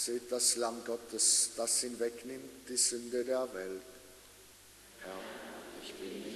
Seht das Lamm Gottes, das hinwegnimmt die Sünde der Welt. Herr, ich bin nicht